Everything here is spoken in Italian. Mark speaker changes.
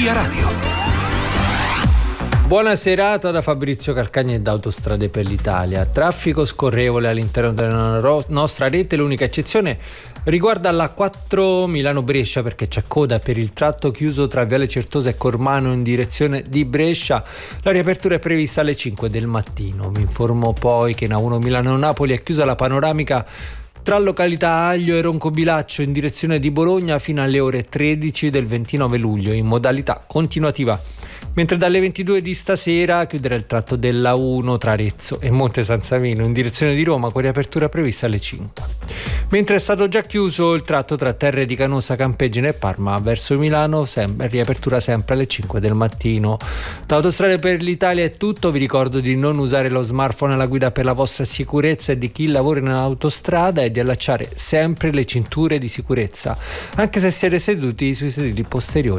Speaker 1: Via Radio.
Speaker 2: Buona serata da Fabrizio Calcagni e da Autostrade per l'Italia. Traffico scorrevole all'interno della nostra rete, l'unica eccezione riguarda la 4 Milano-Brescia, perché c'è coda per il tratto chiuso tra Viale Certosa e Cormano in direzione di Brescia. La riapertura è prevista alle 5 del mattino. Vi informo poi che in A1 Milano-Napoli è chiusa la panoramica tra località Aglio e Roncobilaccio in direzione di Bologna fino alle ore 13 del 29 luglio in modalità continuativa. Mentre dalle 22 di stasera chiuderà il tratto della 1 tra Arezzo e Monte San Savino in direzione di Roma con riapertura prevista alle 5. Mentre è stato già chiuso il tratto tra Terre di Canossa, Campeggine e Parma verso Milano, riapertura sempre alle 5 del mattino. Da Autostrade per l'Italia è tutto, vi ricordo di non usare lo smartphone alla guida per la vostra sicurezza e di chi lavora in autostrada e di allacciare sempre le cinture di sicurezza, anche se siete seduti sui sedili posteriori